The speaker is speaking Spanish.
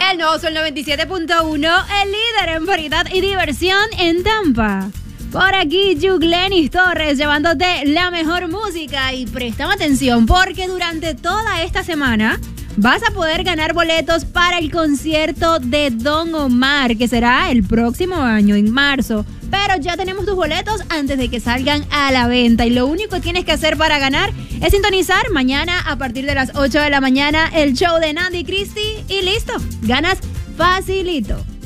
El nuevo Sol 97.1, el líder en variedad y diversión en Tampa. Por aquí, Yuglenis Torres llevándote la mejor música. Y préstame atención porque durante toda esta semana vas a poder ganar boletos para el concierto de Don Omar, que será el próximo año, en marzo. Pero ya tenemos tus boletos antes de que salgan a la venta. Y lo único que tienes que hacer para ganar es sintonizar mañana a partir de las 8 de la mañana el show de Nandi Christie. Y listo, ganas facilito.